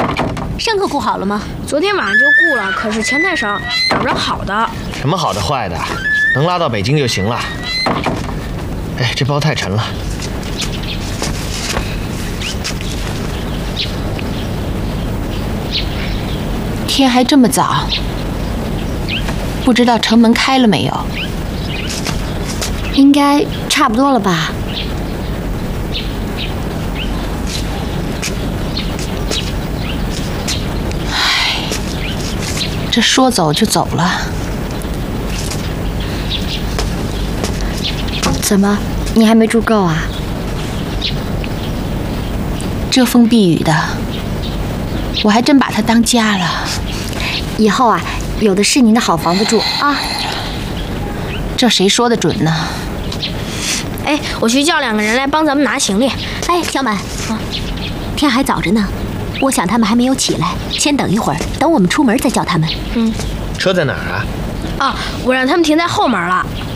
牲口雇好了吗？ 昨天晚上就雇了，可是钱太少，找不着好的。 什么好的坏的，能拉到北京就行了。哎，这包太沉了。 天还这么早，不知道城门开了没有？ 应该差不多了吧。 唉，这说走就走了。 怎么，你还没住够啊？ 遮风避雨的，我还真把它当家了。 以后啊，有的是您的好房子住啊。 这谁说的准呢？ 哎，我去叫2个人来帮咱们拿行李。 哎，小满，天还早着呢，我想他们还没有起来，先等一会儿，等我们出门再叫他们。 车在哪儿啊？ 啊，我让他们停在后门了。